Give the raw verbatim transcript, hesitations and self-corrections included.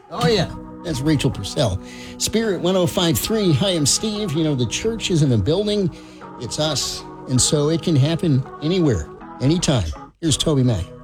Oh, yeah. That's Rachel Purcell. Spirit one oh five point three. Hi, I'm Steve. You know, the church isn't a building. It's us. And so it can happen anywhere, anytime. Here's Toby Mac.